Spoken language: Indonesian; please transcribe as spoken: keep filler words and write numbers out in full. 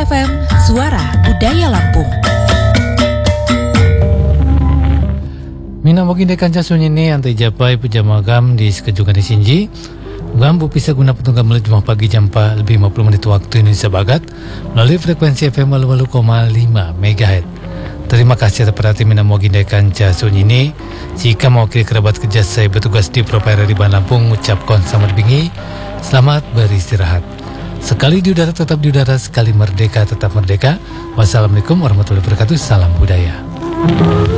F M, Suara Budaya Lampung. Mina mogin kanca sunyini antai japai pujamagam di sekejukan di Sinji. Gambu bisa guna petunggam mulai Jumat pagi jam empat lebih lima puluh menit waktu Indonesia Barat melalui frekuensi F M delapan puluh koma lima megahertz. Terima kasih atas perhatian Mina mogin kanca sunyini. Jika mewakili kerabat kerja saya bertugas di Provider di Ban Lampung ucapkan selamat bingi, selamat beristirahat. Sekali di udara tetap di udara, sekali merdeka tetap merdeka. Wassalamualaikum warahmatullahi wabarakatuh. Salam budaya.